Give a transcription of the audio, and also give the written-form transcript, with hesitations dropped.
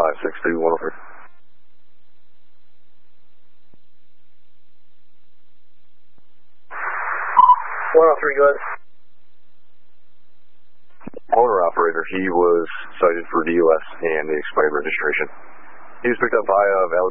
562 103. 103, go ahead. Owner operator, he was cited for DUS and the expired registration. He was picked up by Valley